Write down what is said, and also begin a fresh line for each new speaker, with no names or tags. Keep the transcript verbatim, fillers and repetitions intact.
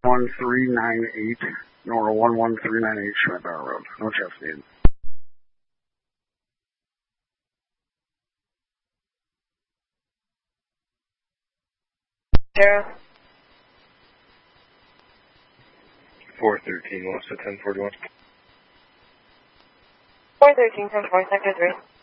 one three nine eight, Nora one one three nine eight, Schmidt Bar Road. No chest need.
Zero.
four thirteen, lost at ten forty-one.
four thirteen, ten four, sector three.